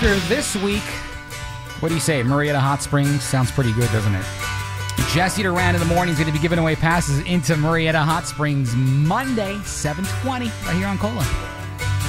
after this week, what do you say? Marietta Hot Springs sounds pretty good, doesn't it? Jesse Duran in the morning is going to be giving away passes into Marietta Hot Springs Monday, 7:20, right here on Cola.